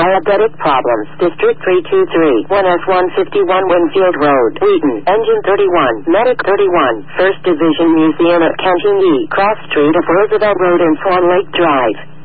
Diabetic problems. District 323. 1S151 Winfield Road. Wheaton. Engine 31. Medic 31. 1st Division Museum at Canton E. Cross Street of Roosevelt Road and Swan Lake Drive.